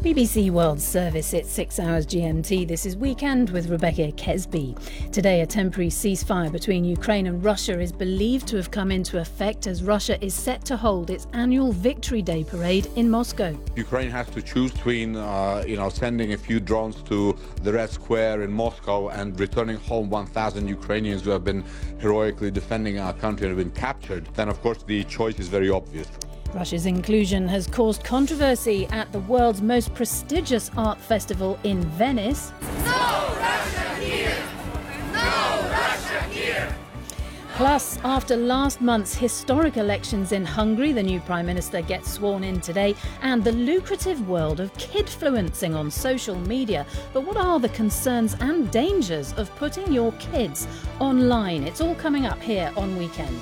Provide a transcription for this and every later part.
BBC World Service, it's 6 hours GMT. This is Weekend with Rebecca Kesby. Today, a temporary ceasefire between Ukraine and Russia is believed to have come into effect as Russia is set to hold its annual Victory Day parade in Moscow. Ukraine has to choose between, sending a few drones to the Red Square in Moscow and returning home 1,000 Ukrainians who have been heroically defending our country and have been captured. Then, of course, the choice is very obvious. Russia's inclusion has caused controversy at the world's most prestigious art festival in Venice. No Russia here! No Russia here! Plus, after last month's historic elections in Hungary, the new Prime Minister gets sworn in today, and the lucrative world of kidfluencing on social media. But what are the concerns and dangers of putting your kids online? It's all coming up here on Weekend.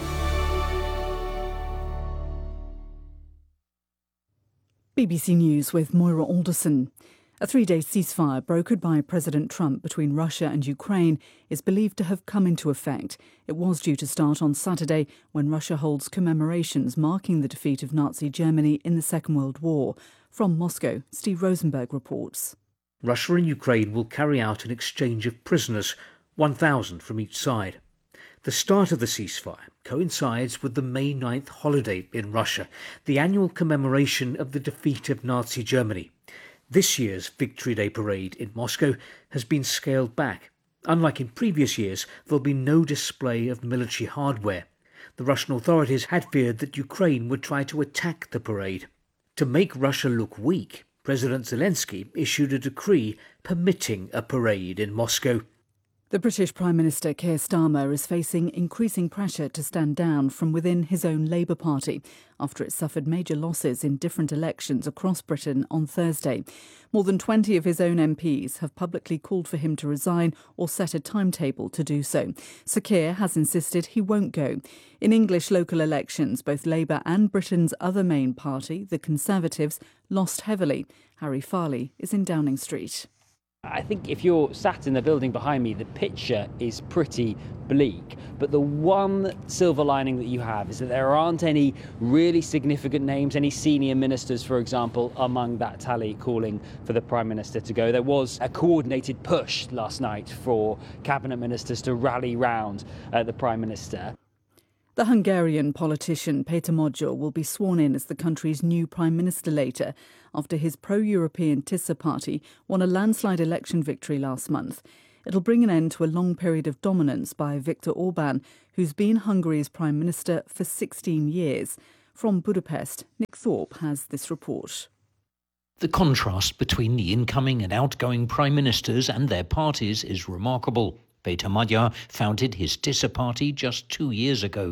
BBC News with Moira Alderson. A three-day ceasefire brokered by President Trump between Russia and Ukraine is believed to have come into effect. It was due to start on Saturday when Russia holds commemorations marking the defeat of Nazi Germany in the Second World War. From Moscow, Steve Rosenberg reports. Russia and Ukraine will carry out an exchange of prisoners, 1,000 from each side. The start of the ceasefire coincides with the May 9th holiday in Russia, the annual commemoration of the defeat of Nazi Germany. This year's Victory Day parade in Moscow has been scaled back. Unlike in previous years, there'll be no display of military hardware. The Russian authorities had feared that Ukraine would try to attack the parade. To make Russia look weak, President Zelensky issued a decree permitting a parade in Moscow. The British Prime Minister Keir Starmer is facing increasing pressure to stand down from within his own Labour Party after it suffered major losses in different elections across Britain on Thursday. More than 20 of his own MPs have publicly called for him to resign or set a timetable to do so. Sir Keir has insisted he won't go. In English local elections, both Labour and Britain's other main party, the Conservatives, lost heavily. Harry Farley is in Downing Street. I think if you're sat in the building behind me, the picture is pretty bleak. But the one silver lining that you have is that there aren't any really significant names, any senior ministers, for example, among that tally calling for the Prime Minister to go. There was a coordinated push last night for cabinet ministers to rally round the Prime Minister. The Hungarian politician Peter Magyar will be sworn in as the country's new Prime Minister later, after his pro-European Tisza party won a landslide election victory last month. It'll bring an end to a long period of dominance by Viktor Orbán, who's been Hungary's Prime Minister for 16 years. From Budapest, Nick Thorpe has this report. The contrast between the incoming and outgoing Prime Ministers and their parties is remarkable. Peter Magyar founded his Tisza party just 2 years ago.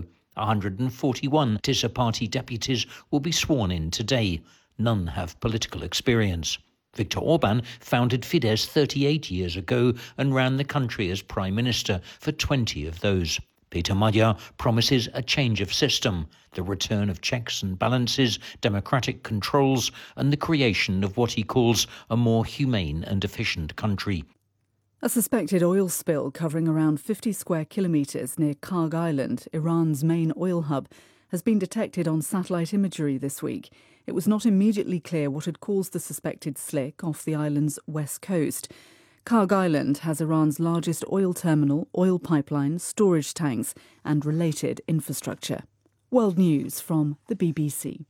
141 Tisza party deputies will be sworn in today. None have political experience. Viktor Orbán founded Fidesz 38 years ago and ran the country as Prime Minister for 20 of those. Peter Magyar promises a change of system, the return of checks and balances, democratic controls, and the creation of what he calls a more humane and efficient country. A suspected oil spill covering around 50 square kilometres near Kharg Island, Iran's main oil hub, has been detected on satellite imagery this week. It was not immediately clear what had caused the suspected slick off the island's west coast. Kharg Island has Iran's largest oil terminal, oil pipelines, storage tanks and related infrastructure. World News from the BBC.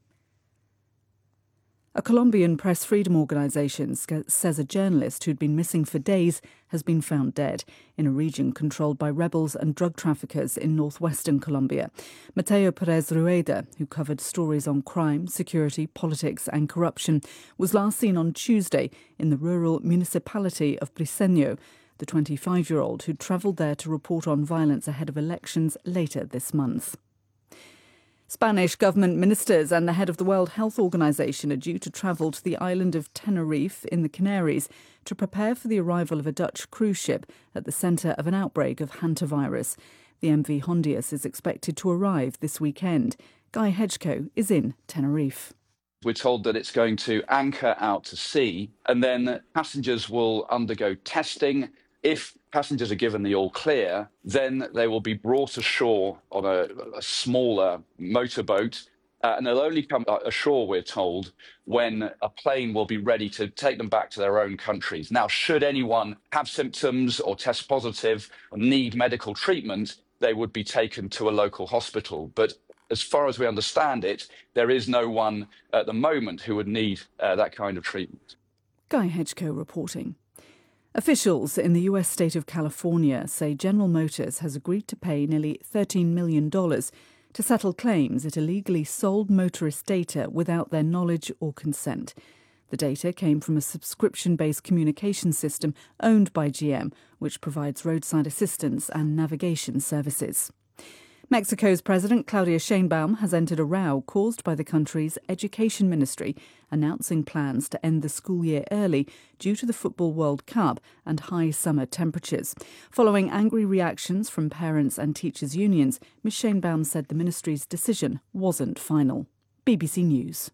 A Colombian press freedom organisation says a journalist who'd been missing for days has been found dead in a region controlled by rebels and drug traffickers in northwestern Colombia. Mateo Perez Rueda, who covered stories on crime, security, politics and corruption, was last seen on Tuesday in the rural municipality of Briceño. The 25-year-old who travelled there to report on violence ahead of elections later this month. Spanish government ministers and the head of the World Health Organization are due to travel to the island of Tenerife in the Canaries to prepare for the arrival of a Dutch cruise ship at the centre of an outbreak of hantavirus. The MV Hondius is expected to arrive this weekend. Guy Hedgecoe is in Tenerife. We're told that it's going to anchor out to sea and then passengers will undergo testing. If passengers are given the all clear, then they will be brought ashore on a smaller motorboat and they'll only come ashore, we're told, when a plane will be ready to take them back to their own countries. Now, should anyone have symptoms or test positive or need medical treatment, they would be taken to a local hospital. But as far as we understand it, there is no one at the moment who would need that kind of treatment. Guy Hedgecoe reporting. Officials in the US state of California say General Motors has agreed to pay nearly $13 million to settle claims it illegally sold motorist data without their knowledge or consent. The data came from a subscription-based communication system owned by GM, which provides roadside assistance and navigation services. Mexico's President Claudia Sheinbaum has entered a row caused by the country's education ministry announcing plans to end the school year early due to the Football World Cup and high summer temperatures. Following angry reactions from parents and teachers' unions, Ms Sheinbaum said the ministry's decision wasn't final. BBC News.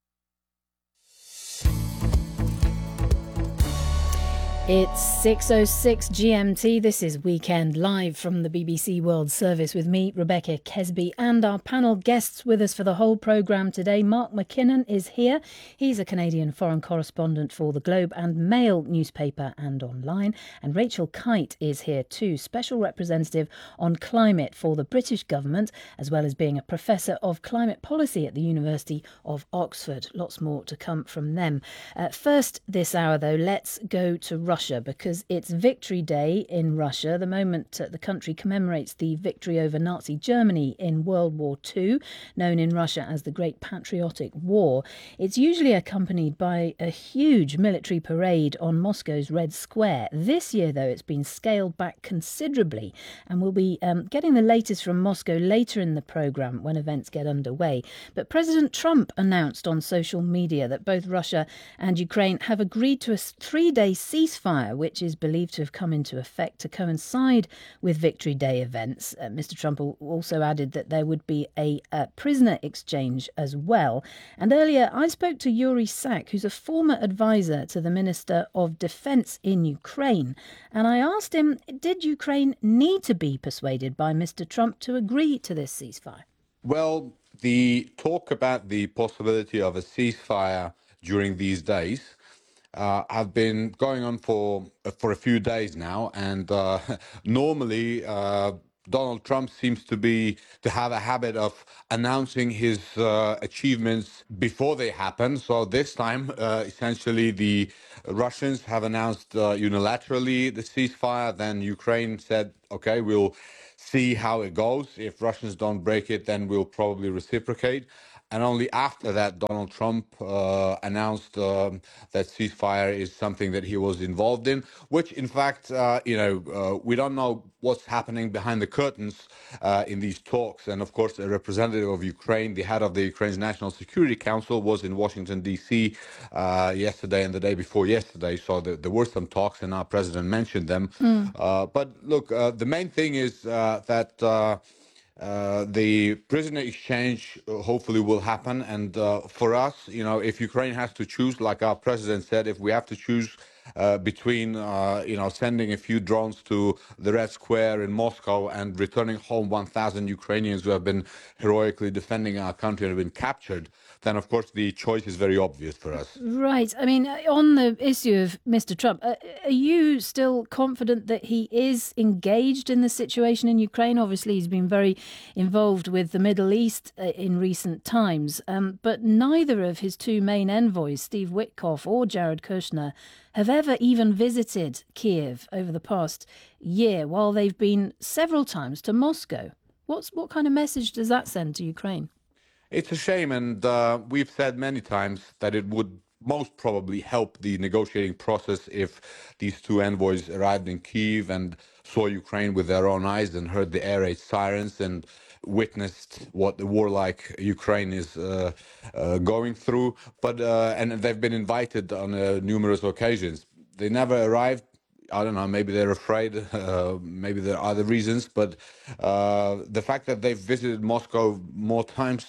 It's 6:06 GMT. This is Weekend Live from the BBC World Service with me, Rebecca Kesby, and our panel guests with us for the whole programme today. Mark McKinnon is here. He's a Canadian foreign correspondent for the Globe and Mail newspaper and online. And Rachel Kite is here too, special representative on climate for the British government, as well as being a professor of climate policy at the University of Oxford. Lots more to come from them. First this hour, though, let's go to Russia, because it's Victory Day in Russia, the moment the country commemorates the victory over Nazi Germany in World War II, known in Russia as the Great Patriotic War. It's usually accompanied by a huge military parade on Moscow's Red Square. This year, though, it's been scaled back considerably, and we'll be getting the latest from Moscow later in the programme when events get underway. But President Trump announced on social media that both Russia and Ukraine have agreed to a 3-day ceasefire, which is believed to have come into effect to coincide with Victory Day events. Mr. Trump also added that there would be a prisoner exchange as well. And earlier, I spoke to Yuri Sak, who's a former advisor to the Minister of Defense in Ukraine. And I asked him, did Ukraine need to be persuaded by Mr. Trump to agree to this ceasefire? Well, the talk about the possibility of a ceasefire during these days have been going on for a few days now, and normally Donald Trump seems to have a habit of announcing his achievements before they happen. So this time, essentially, the Russians have announced unilaterally the ceasefire. Then Ukraine said, "Okay, we'll see how it goes. If Russians don't break it, then we'll probably reciprocate." And only after that, Donald Trump announced that ceasefire is something that he was involved in, which, in fact, we don't know what's happening behind the curtains in these talks. And of course, a representative of Ukraine, the head of the Ukraine's National Security Council, was in Washington, D.C. Yesterday and the day before yesterday. So there were some talks, and our president mentioned them. But look, the main thing is that the prisoner exchange hopefully will happen. And for us, if Ukraine has to choose, like our president said, if we have to choose between, sending a few drones to the Red Square in Moscow and returning home 1,000 Ukrainians who have been heroically defending our country and have been captured, then of course the choice is very obvious for us. Right. I mean, on the issue of Mr. Trump, are you still confident that he is engaged in the situation in Ukraine? Obviously, he's been very involved with the Middle East in recent times, but neither of his two main envoys, Steve Witkoff or Jared Kushner, have ever even visited Kiev over the past year, while they've been several times to Moscow. What kind of message does that send to Ukraine? It's a shame, and we've said many times that it would most probably help the negotiating process if these two envoys arrived in Kyiv and saw Ukraine with their own eyes and heard the air raid sirens and witnessed what the warlike Ukraine is going through. But and they've been invited on numerous occasions. They never arrived. I don't know, maybe they're afraid, maybe there are other reasons, but the fact that they've visited Moscow more times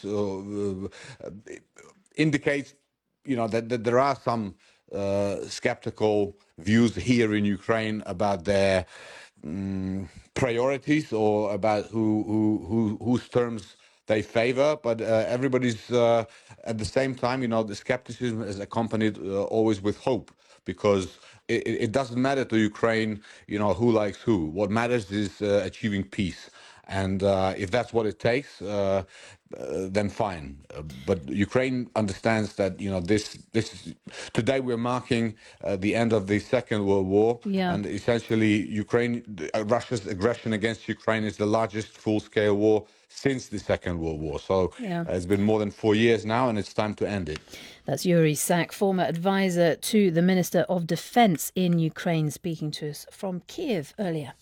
indicates, that there are some skeptical views here in Ukraine about their priorities or about whose terms they favor, but everybody's at the same time, the skepticism is accompanied always with hope, because it doesn't matter to Ukraine, who likes who. What matters is achieving peace. And if that's what it takes, then fine. But Ukraine understands that this is, today we're marking the end of the Second World War, Yeah. and essentially Russia's aggression against Ukraine is the largest full-scale war since the Second World War. So Yeah. it's been more than 4 years now, and it's time to end it. That's Yuri Sak, former advisor to the Minister of Defense in Ukraine, speaking to us from Kiev earlier.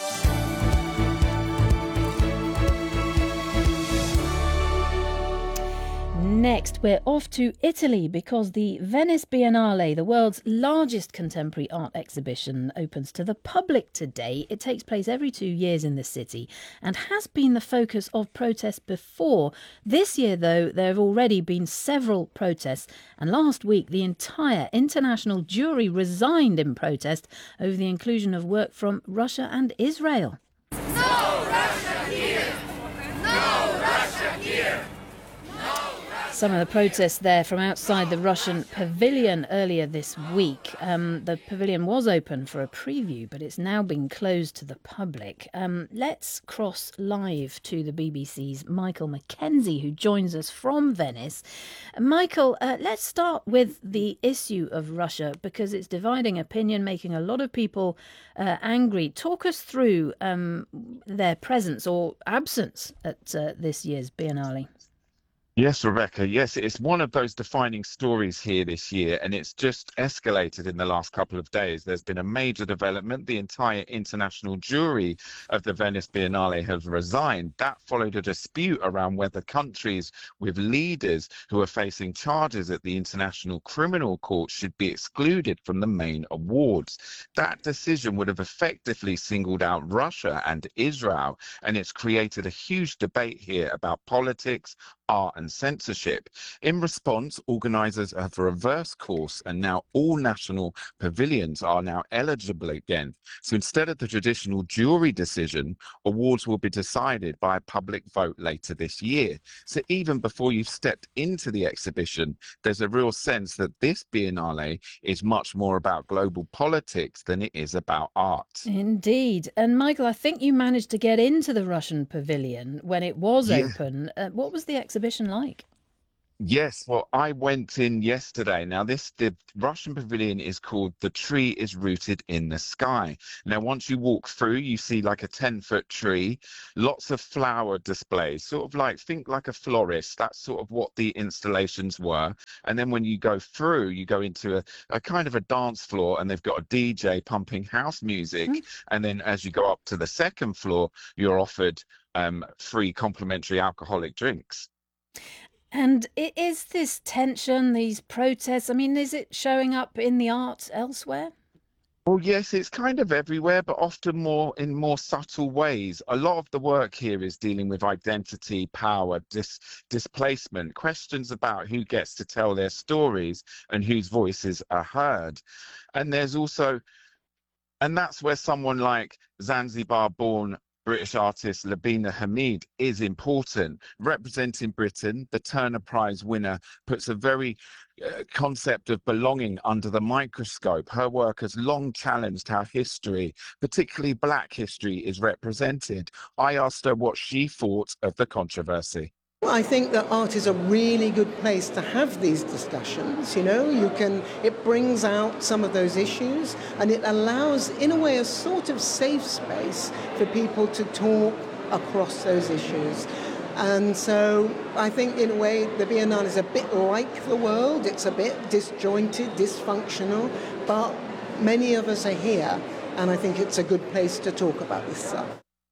Next, we're off to Italy because the Venice Biennale, the world's largest contemporary art exhibition, opens to the public today. It takes place every 2 years in the city and has been the focus of protests before. This year, though, there have already been several protests, and last week the entire international jury resigned in protest over the inclusion of work from Russia and Israel. No Russia here! No Russia here! Some of the protests there from outside the Russian pavilion earlier this week. The pavilion was open for a preview, but it's now been closed to the public. Let's cross live to the BBC's Michael Mackenzie, who joins us from Venice. Michael, let's start with the issue of Russia, because it's dividing opinion, making a lot of people angry. Talk us through their presence or absence at this year's Biennale. Yes, Rebecca. Yes, it's one of those defining stories here this year, and it's just escalated in the last couple of days. There's been a major development. The entire international jury of the Venice Biennale have resigned. That followed a dispute around whether countries with leaders who are facing charges at the International Criminal Court should be excluded from the main awards. That decision would have effectively singled out Russia and Israel, and it's created a huge debate here about politics, art and censorship. In response, organisers have reversed course, and now all national pavilions are now eligible again. So instead of the traditional jury decision, awards will be decided by a public vote later this year. So even before you've stepped into the exhibition, there's a real sense that this Biennale is much more about global politics than it is about art. Indeed. And Michael, I think you managed to get into the Russian pavilion when it was open. What was the exhibition like? Yes, well, I went in yesterday. Now, the Russian pavilion is called The Tree is Rooted in the Sky. Now, once you walk through, you see like a 10-foot tree, lots of flower displays, sort of like, think like a florist. That's sort of what the installations were. And then when you go through, you go into a kind of a dance floor, and they've got a DJ pumping house music. And then as you go up to the second floor, you're offered free complimentary alcoholic drinks. And is this tension, these protests, I mean, is it showing up in the art elsewhere? Well, yes, it's kind of everywhere, but often in more subtle ways. A lot of the work here is dealing with identity, power, displacement, questions about who gets to tell their stories and whose voices are heard. And there's also, and that's where someone like Zanzibar-born British artist Labina Hamid is important. Representing Britain, the Turner Prize winner puts a very concept of belonging under the microscope. Her work has long challenged how history, particularly Black history, is represented. I asked her what she thought of the controversy. I think that art is a really good place to have these discussions. It brings out some of those issues, and it allows, in a way, a sort of safe space for people to talk across those issues. And so I think, in a way, the Biennale is a bit like the world. It's a bit disjointed, dysfunctional, but many of us are here, and I think it's a good place to talk about this stuff.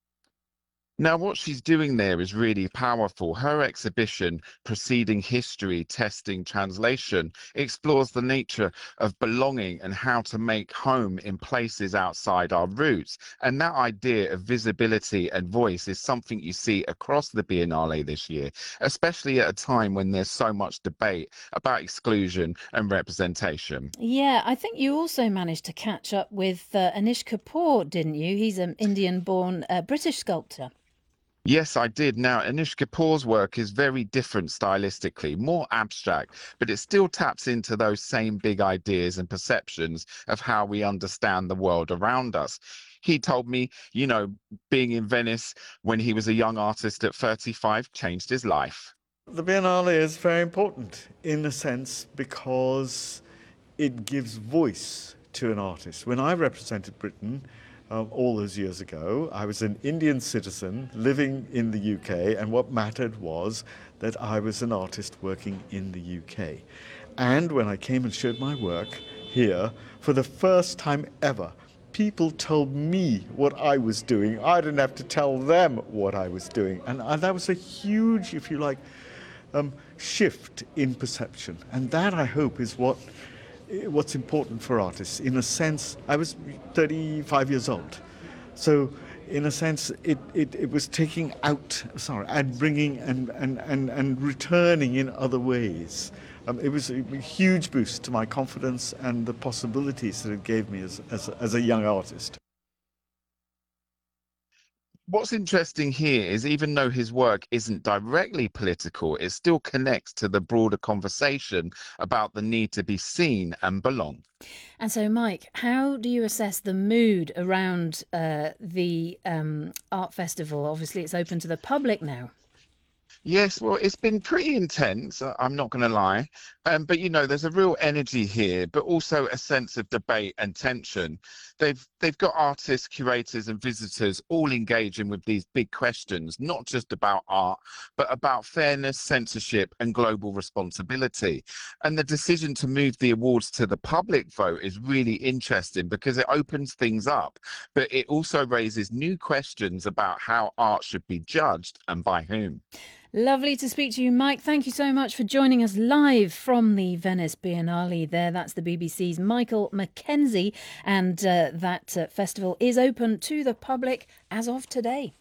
Now, what she's doing there is really powerful. Her exhibition, Preceding History, Testing Translation, explores the nature of belonging and how to make home in places outside our roots. And that idea of visibility and voice is something you see across the Biennale this year, especially at a time when there's so much debate about exclusion and representation. Yeah, I think you also managed to catch up with Anish Kapoor, didn't you? He's an Indian-born British sculptor. Yes, I did. Now, Anish Kapoor's work is very different stylistically, more abstract, but it still taps into those same big ideas and perceptions of how we understand the world around us. He told me, being in Venice when he was a young artist at 35 changed his life. The Biennale is very important in a sense because it gives voice to an artist. When I represented Britain, all those years ago, I was an Indian citizen living in the UK, and what mattered was that I was an artist working in the UK. And when I came and showed my work here, for the first time ever, people told me what I was doing. I didn't have to tell them what I was doing. And that was a huge, if you like, shift in perception. And that, I hope, is what's important for artists. In a sense, I was 35 years old. So in a sense, it was taking out, and bringing and returning in other ways. It was a huge boost to my confidence and the possibilities that it gave me as a young artist. What's interesting here is even though his work isn't directly political, it still connects to the broader conversation about the need to be seen and belong. And so, Mike, how do you assess the mood around the art festival? Obviously, it's open to the public now. Yes, well, it's been pretty intense, I'm not going to lie. But, there's a real energy here, but also a sense of debate and tension. They've got artists, curators and visitors all engaging with these big questions, not just about art, but about fairness, censorship and global responsibility. And the decision to move the awards to the public vote is really interesting because it opens things up, but it also raises new questions about how art should be judged and by whom. Lovely to speak to you, Mike. Thank you so much for joining us live from the Venice Biennale there. That's the BBC's Michael Mackenzie, and that festival is open to the public as of today.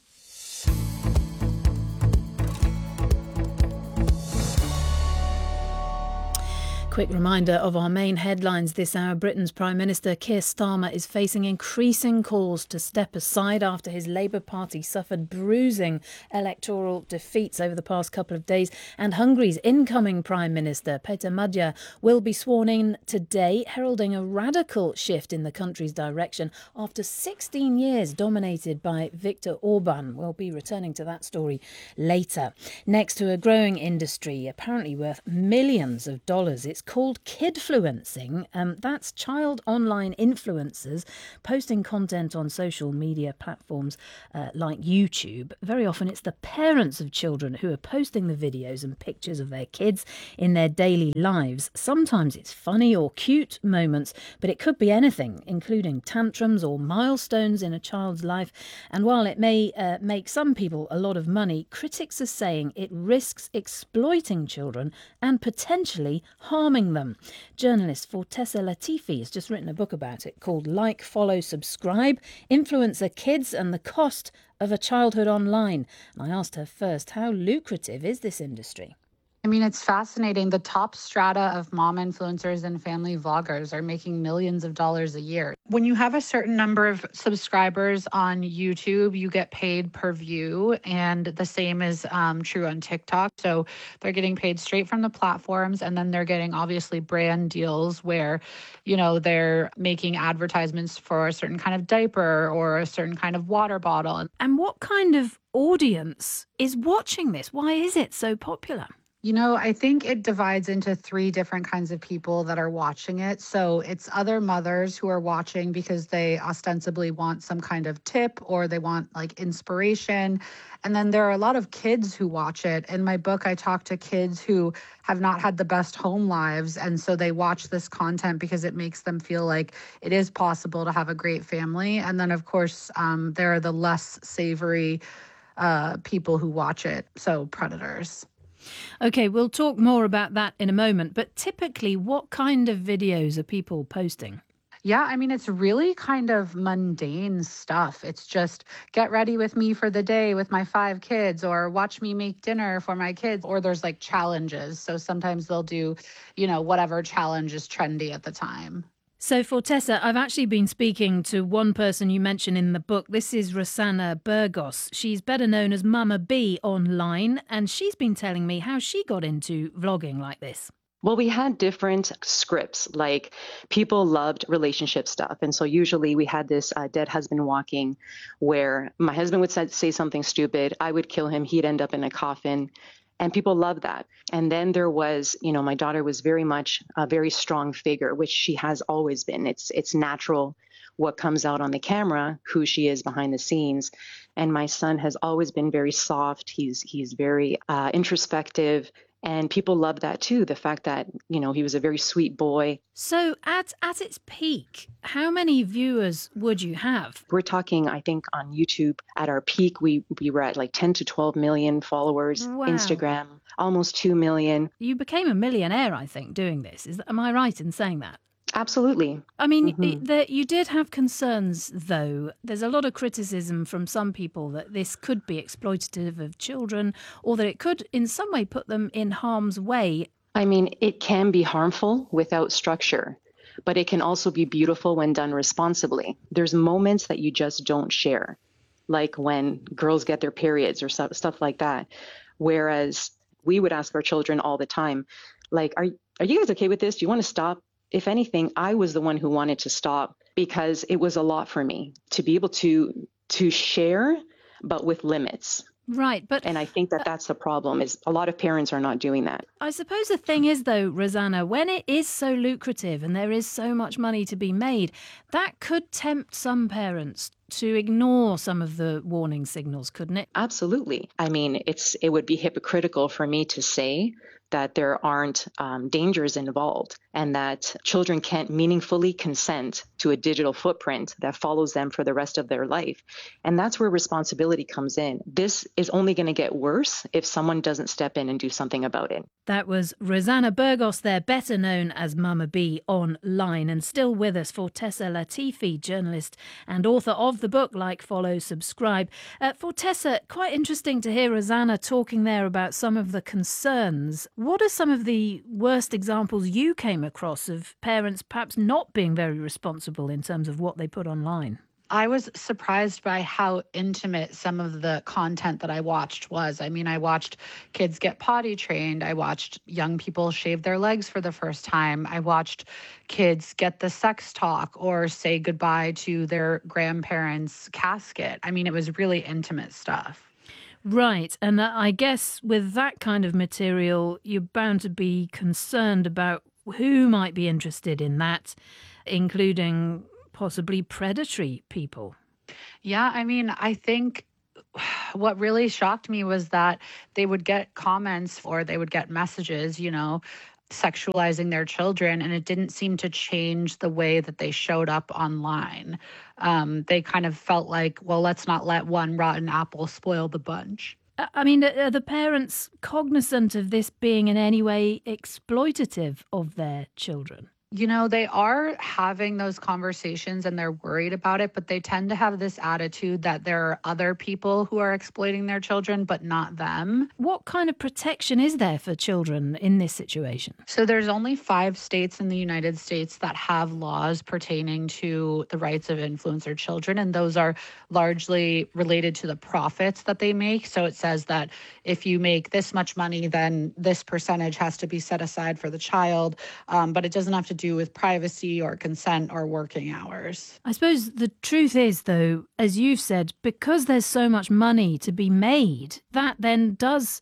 Quick reminder of our main headlines this hour. Britain's Prime Minister Keir Starmer is facing increasing calls to step aside after his Labour Party suffered bruising electoral defeats over the past couple of days. And Hungary's incoming Prime Minister, Péter Magyar, will be sworn in today, heralding a radical shift in the country's direction after 16 years dominated by Viktor Orban. We'll be returning to that story later. Next to a growing industry, apparently worth millions of dollars, it's called kidfluencing. That's child online influencers posting content on social media platforms like YouTube. Very often it's the parents of children who are posting the videos and pictures of their kids in their daily lives. Sometimes it's funny or cute moments, but it could be anything, including tantrums or milestones in a child's life. And while it may make some people a lot of money, critics are saying it risks exploiting children and potentially harming them. Journalist Fortessa Latifi has just written a book about it called Like, Follow, Subscribe, Influencer Kids and the Cost of a Childhood Online. And I asked her first, how lucrative is this industry? I mean, it's fascinating. The top strata of mom influencers and family vloggers are making millions of dollars a year. When you have a certain number of subscribers on YouTube, you get paid per view, and the same is true on TikTok. So they're getting paid straight from the platforms, and then they're getting obviously brand deals where, they're making advertisements for a certain kind of diaper or a certain kind of water bottle. And what kind of audience is watching this? Why is it so popular? I think it divides into three different kinds of people that are watching it. So it's other mothers who are watching because they ostensibly want some kind of tip or they want inspiration. And then there are a lot of kids who watch it. In my book, I talk to kids who have not had the best home lives. And so they watch this content because it makes them feel like it is possible to have a great family. And then, of course, there are the less savory people who watch it. So predators. OK, we'll talk more about that in a moment. But typically, what kind of videos are people posting? Yeah, I mean, it's really kind of mundane stuff. It's just get ready with me for the day with my 5 kids, or watch me make dinner for my kids. Or there's challenges. So sometimes they'll do, whatever challenge is trendy at the time. So, Fortessa, I've actually been speaking to one person you mention in the book. This is Rosanna Burgos. She's better known as Mama B online, and she's been telling me how she got into vlogging like this. Well, we had different scripts, like people loved relationship stuff. And so usually we had this dead husband walking where my husband would say something stupid. I would kill him. He'd end up in a coffin. And people loved that. And then there was, my daughter was very much a very strong figure, which she has always been. It's natural what comes out on the camera, who she is behind the scenes. And my son has always been very soft. He's very introspective. And people love that too, the fact that, he was a very sweet boy. So at its peak, how many viewers would you have? We're talking, I think, on YouTube at our peak, we were at like 10 to 12 million followers. Wow. Instagram, almost 2 million. You became a millionaire, I think, doing this. Am I right in saying that? Absolutely. I mean, you did have concerns, though. There's a lot of criticism from some people that this could be exploitative of children or that it could in some way put them in harm's way. I mean, it can be harmful without structure, but it can also be beautiful when done responsibly. There's moments that you just don't share, like when girls get their periods or stuff like that. Whereas we would ask our children all the time, like, are you guys okay with this? Do you want to stop? If anything, I was the one who wanted to stop because it was a lot for me to be able to share, but with limits. Right, and I think that's the problem, is a lot of parents are not doing that. I suppose the thing is, though, Rosanna, when it is so lucrative and there is so much money to be made, that could tempt some parents to ignore some of the warning signals, couldn't it? Absolutely. I mean, it would be hypocritical for me to say that there aren't dangers involved and that children can't meaningfully consent to a digital footprint that follows them for the rest of their life. And that's where responsibility comes in. This is only going to get worse if someone doesn't step in and do something about it. That was Rosanna Burgos there, better known as Mama B online, and still with us, Fortessa Latifi, journalist and author of the book Like, Follow, Subscribe. Fortessa, quite interesting to hear Rosanna talking there about some of the concerns. What are some of the worst examples you came across of parents perhaps not being very responsible in terms of what they put online? I was surprised by how intimate some of the content that I watched was. I mean, I watched kids get potty trained. I watched young people shave their legs for the first time. I watched kids get the sex talk or say goodbye to their grandparents' casket. I mean, it was really intimate stuff. Right. And I guess with that kind of material, you're bound to be concerned about who might be interested in that, including possibly predatory people. Yeah, I mean, I think what really shocked me was that they would get comments or they would get messages, sexualizing their children, and it didn't seem to change the way that they showed up online. They kind of felt like, well, let's not let one rotten apple spoil the bunch. I mean, are the parents cognizant of this being in any way exploitative of their children? They are having those conversations and they're worried about it, but they tend to have this attitude that there are other people who are exploiting their children, but not them. What kind of protection is there for children in this situation? So there's only 5 states in the United States that have laws pertaining to the rights of influencer children, and those are largely related to the profits that they make. So it says that if you make this much money, then this percentage has to be set aside for the child, but it doesn't have to do with privacy or consent or working hours. I suppose the truth is, though, as you've said, because there's so much money to be made, that then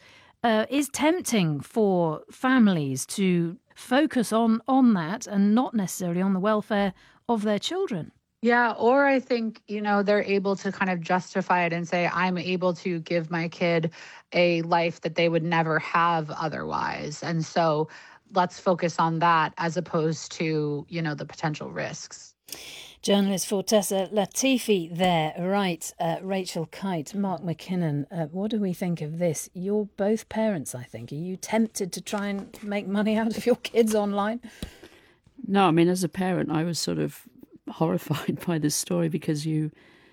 is tempting for families to focus on that and not necessarily on the welfare of their children. Yeah, or I think, they're able to kind of justify it and say, I'm able to give my kid a life that they would never have otherwise. And so let's focus on that as opposed to, the potential risks. Journalist Fortessa Latifi there. Right, Rachel Kite, Mark McKinnon, what do we think of this? You're both parents, I think. Are you tempted to try and make money out of your kids online? No, I mean, as a parent, I was sort of horrified by this story because to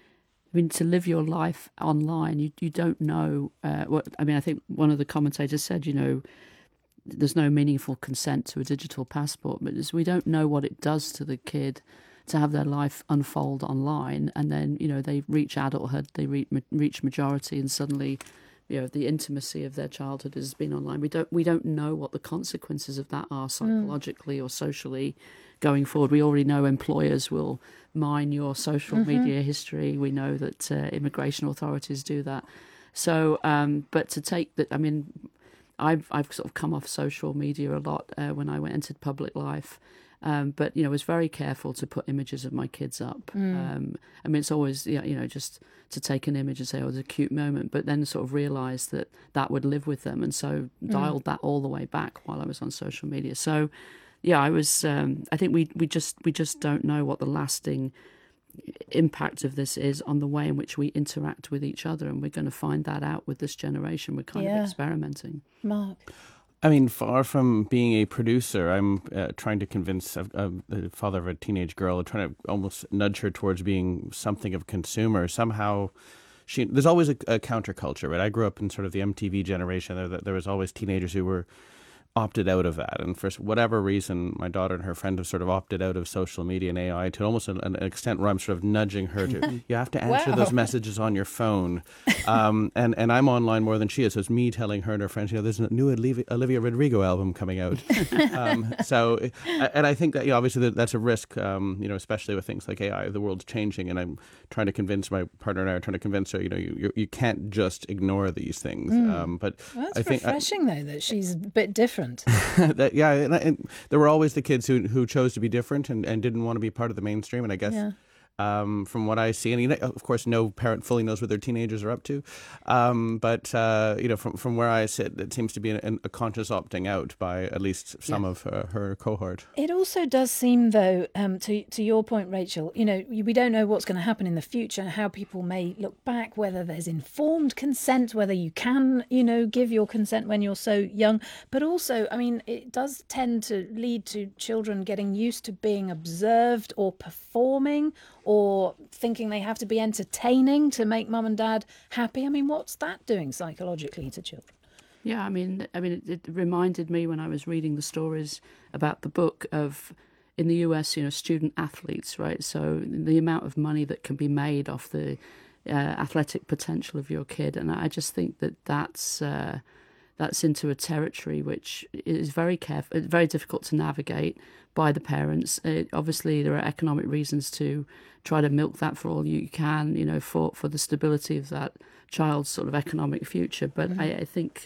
live your life online, you don't know I think one of the commentators said, there's no meaningful consent to a digital passport, but we don't know what it does to the kid to have their life unfold online, and then they reach adulthood, they reach majority, and suddenly the intimacy of their childhood has been online. We don't know what the consequences of that are psychologically or socially going forward. We already know employers will mine your social media history. We know that immigration authorities do that. So, but to take that, I mean, I've sort of come off social media a lot when I entered public life. But was very careful to put images of my kids up. I mean, it's always just to take an image and say, "Oh, it was a cute moment," but then sort of realise that would live with them, and so dialed that all the way back while I was on social media. So, yeah, I was. I think we just don't know what the lasting impact of this is on the way in which we interact with each other, and we're going to find that out with this generation. We're kind of experimenting. Mark. I mean, far from being a producer, I'm trying to convince the father of a teenage girl, trying to almost nudge her towards being something of a consumer. Somehow, there's always a counterculture, right? I grew up in sort of the MTV generation. There was always teenagers who were opted out of that. And for whatever reason, my daughter and her friend have sort of opted out of social media and AI to almost an extent where I'm sort of nudging her to, you have to answer those messages on your phone. And I'm online more than she is. So it's me telling her and her friends, there's a new Olivia Rodrigo album coming out. And I think that, obviously that's a risk, especially with things like AI. The world's changing, and I'm trying to convince my partner and I are trying to convince her, you can't just ignore these things. But that's I think refreshing, though, that she's a bit different. And there were always the kids who chose to be different and didn't want to be part of the mainstream. And I guess from what I see, and of course, no parent fully knows what their teenagers are up to. But from where I sit, it seems to be a conscious opting out by at least some of her cohort. It also does seem, though, to your point, Rachel, we don't know what's going to happen in the future, how people may look back, whether there's informed consent, whether you can, give your consent when you're so young. But also, I mean, it does tend to lead to children getting used to being observed or performing, or thinking they have to be entertaining to make mum and dad happy. I mean, what's that doing psychologically to children? Yeah, I mean, it reminded me when I was reading the stories about the book of, in the US, student athletes, right? So the amount of money that can be made off the athletic potential of your kid, and I just think that's into a territory which is very difficult to navigate by the parents. Obviously, there are economic reasons to try to milk that for all you can, for the stability of that child's sort of economic future. But I think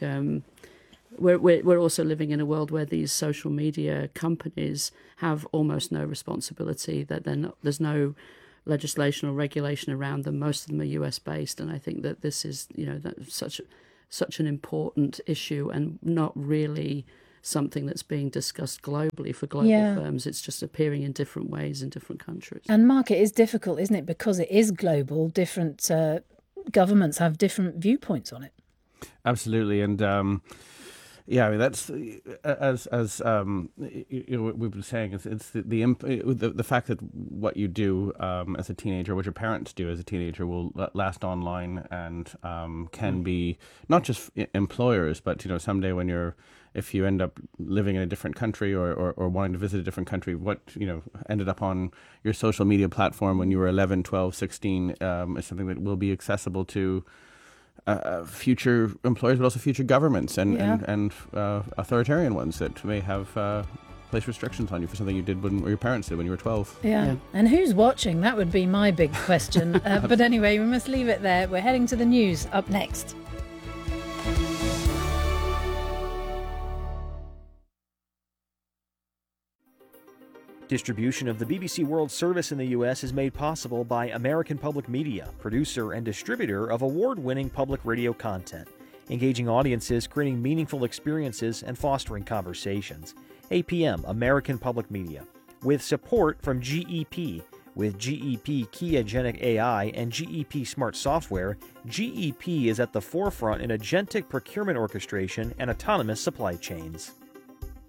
we're also living in a world where these social media companies have almost no responsibility, that there's no legislation or regulation around them. Most of them are US based, and I think that this is such an important issue and not really something that's being discussed globally for global firms. It's just appearing in different ways in different countries. And Mark, it is difficult, isn't it? Because it is global, different governments have different viewpoints on it. Absolutely. And I mean, that's as we've been saying. It's the fact that what you do as a teenager, what your parents do as a teenager, will last online and can be not just employers, but someday if you end up living in a different country or wanting to visit a different country, what ended up on your social media platform when you were 11, 12, 16 is something that will be accessible to future employers, but also future governments and authoritarian ones that may have place restrictions on you for something you did when your parents did when you were 12. Yeah. And who's watching? That would be my big question. But anyway, we must leave it there. We're heading to the news up next. Distribution of the BBC World Service in the U.S. is made possible by American Public Media, producer and distributor of award-winning public radio content, engaging audiences, creating meaningful experiences, and fostering conversations. APM, American Public Media, with support from GEP. With GEP Kiagenic AI and GEP Smart Software, GEP is at the forefront in agentic procurement orchestration and autonomous supply chains.